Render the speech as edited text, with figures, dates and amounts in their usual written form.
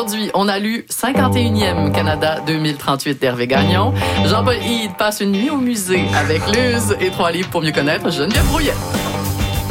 Aujourd'hui, on a lu 51e Canada 2038 d'Hervé Gagnon. Jean-Paul Hyde passe une nuit au musée avec Luz et 3 livres pour mieux connaître Geneviève Brouillet.